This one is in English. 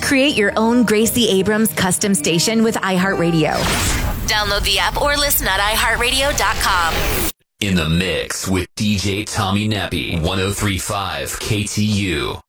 Create your own Gracie Abrams custom station with iHeartRadio. Download the app or listen at iHeartRadio.com. In the mix with DJ Tommy Nappy, 103.5 KTU.